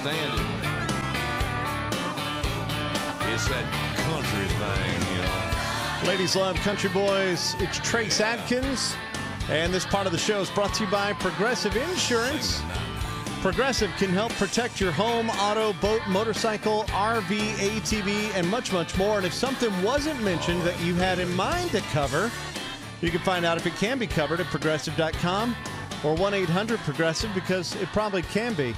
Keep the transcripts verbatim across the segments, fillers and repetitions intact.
understand it. It's that country thing, you know. Ladies love country boys. It's Trace Adkins. And this part of the show is brought to you by Progressive Insurance. Progressive can help protect your home, auto, boat, motorcycle, R V, A T V, and much, much more. And if something wasn't mentioned that you had in mind to cover, you can find out if it can be covered at progressive dot com or one eight hundred progressive, because it probably can be.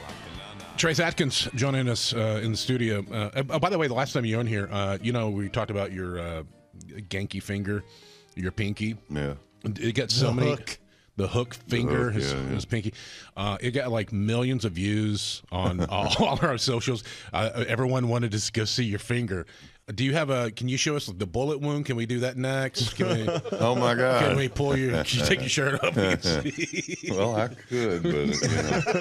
Trace Adkins joining us uh, in the studio. Uh, oh, by the way, the last time you were in here, uh, you know, we talked about your uh, Genki finger, your pinky. Yeah. It got so The many. hook. The hook finger, hook, his, yeah, yeah. his pinky. Uh, it got like millions of views on all, all our socials. Uh, everyone wanted to go see your finger. Do you have a? Can you show us the bullet wound? Can we do that next? Can we, Oh my God! can we pull your? Can you take your shirt off? We can see? Well, I could, but you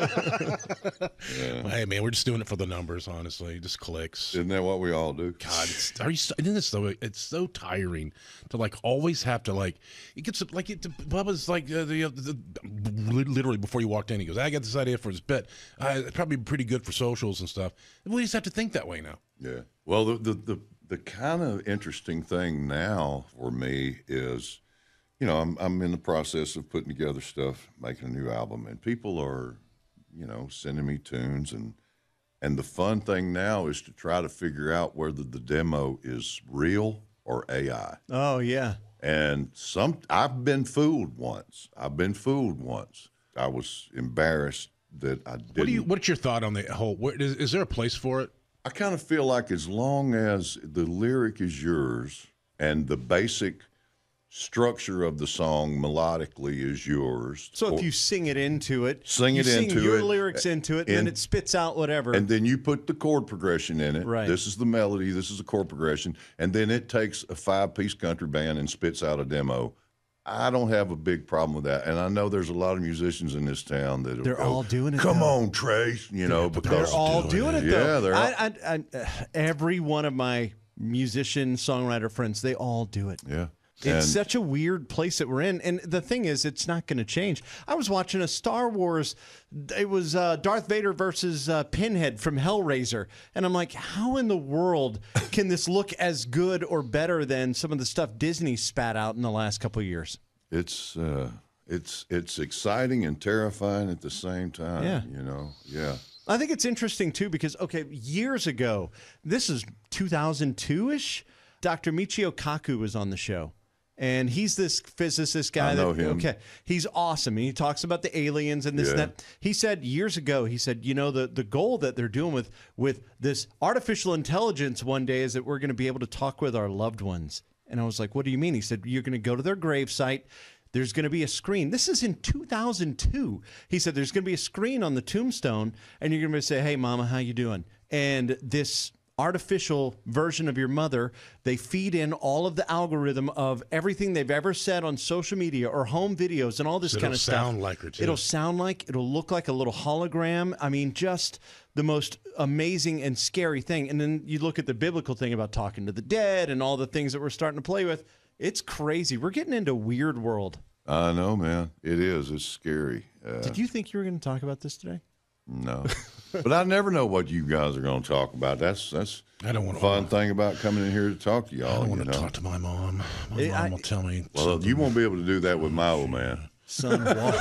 know, yeah. Hey man, we're just doing it for the numbers. Honestly, just clicks. Isn't that what we all do? God, it's, are you? so- Isn't this so? It's so tiring to like always have to like. It gets like it. Bubba's like uh, the, uh, the literally before you walked in, he goes, "I got this idea for his bit. Uh, it's probably pretty good for socials and stuff." We just have to think that way now. Yeah. Well, the the the, the kind of interesting thing now for me is, you know, I'm I'm in the process of putting together stuff, making a new album, and people are, you know, sending me tunes, and and the fun thing now is to try to figure out whether the demo is real or A I. Oh, yeah. And some I've been fooled once. I've been fooled once. I was embarrassed that I didn't. What do you? What's your thought on the whole? Where, is, is there a place for it? I kind of feel like as long as the lyric is yours and the basic structure of the song melodically is yours. So or- if you sing it into it, Sing you it sing into your it, lyrics into it, and then and- it spits out whatever. and then you put the chord progression in it. Right. This is the melody, this is the chord progression, and then it takes a five-piece country band and spits out a demo. I don't have a big problem with that, and I know there's a lot of musicians in this town that They're all doing it, Come though." on, Trace, you know, They're because all doing it, though. Yeah, they're all, I, I, I, uh, every one of my musician, songwriter friends, they all do it. yeah. It's And- such a weird place that we're in. And the thing is, it's not going to change. I was watching a Star Wars. It was uh, Darth Vader versus uh, Pinhead from Hellraiser. And I'm like, how in the world can this look as good or better than some of the stuff Disney spat out in the last couple of years? It's uh, it's it's exciting and terrifying at the same time. Yeah. You know, yeah. I think it's interesting, too, because, okay, years ago, this is two thousand two-ish, Doctor Michio Kaku was on the show. And he's this physicist guy. I know that, him. Okay, he's awesome. He talks about the aliens and this and Yeah. that. He said years ago, he said, you know, the, the goal that they're doing with, with this artificial intelligence one day is that we're going to be able to talk with our loved ones. And I was like, what do you mean? He said, you're going to go to their gravesite. There's going to be a screen. This is in two thousand two. He said, there's going to be a screen on the tombstone, and you're going to say, hey, Mama, how you doing? And this artificial version of your mother, they feed in all of the algorithm of everything they've ever said on social media or home videos and all this So kind it'll of stuff. sound like her, too. It'll sound like, it'll look like a little hologram. I mean, just the most amazing and scary thing. And then you look at the biblical thing about talking to the dead and all the things that we're starting to play with. It's crazy. We're getting into a weird world. I know, man. It is. It's scary. Uh, Did you think you were going to talk about this today? no, but I never know what you guys are going to talk about. That's that's I don't the want fun thing about coming in here to talk to I y'all. don't You want to know. talk to my mom. My Eh, mom I- will tell me. Well, something. you won't be able to do that with my old man. Son, walk.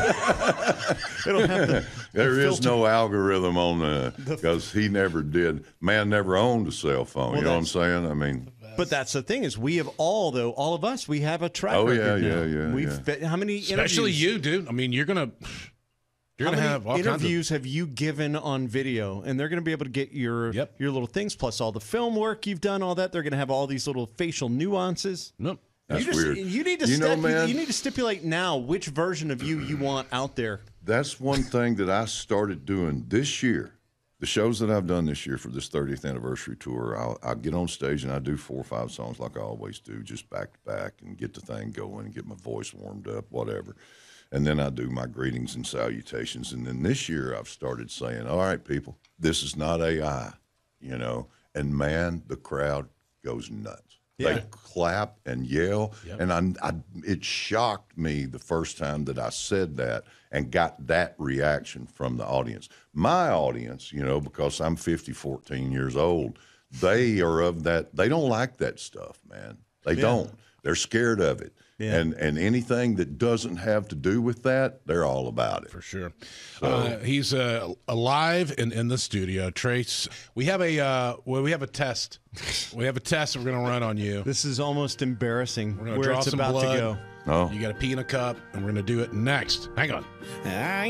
It'll have the, There the is filter. no algorithm on the because he never did. Man never owned a cell phone. Well, you know what I'm that's- saying? I mean, But that's the thing is we have all, though, all of us, we have a track Oh, record yeah, now. yeah, yeah, We've yeah. been- how many especially interviews, you, dude. I mean, you're gonna you're how gonna many have all kinds interviews have you given on video? And they're going to be able to get your Yep. your little things, plus all the film work you've done, all that. They're going to have all these little facial nuances. of. Nope. That's you just, weird. You need to You know, step, man- you need to stipulate now which version of you you want out there. that's one thing that I started doing this year. The shows that I've done this year for this thirtieth anniversary tour, I'll, I'll get on stage and I do four or five songs like I always do, just back to back and get the thing going and get my voice warmed up, whatever. And then I do my greetings and salutations. And then this year I've started saying, all right, people, this is not A I, you know. And, man, the crowd goes nuts. Yeah. They clap and yell. Yep. And I, I, it shocked me the first time that I said that and got that reaction from the audience. My audience, you know, because I'm fifty, fourteen years old, they are of that. They don't like that stuff, man. They Yeah. don't. They're scared of it. Yeah. And and anything that doesn't have to do with that, they're all about it. For sure. Uh, he's uh, alive in, in the studio. Trace, we have a uh, well, we have a test. We have a test we're going to run on you. This is almost embarrassing We're gonna where draw it's some about blood. to go. Oh. You got to pee in a cup, and we're going to do it next. Hang on. I